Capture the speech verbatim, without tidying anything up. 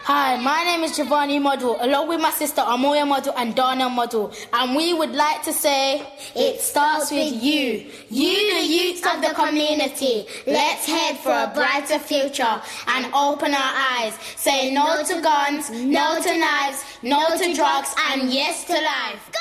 Hi, my name is Giovanni Model, along with my sister Amoya Model and Dana Model, and we would like to say, it starts with you, you the youth of the community. Let's head for a brighter future and open our eyes. Say no to guns, no to knives, no to drugs, and yes to life.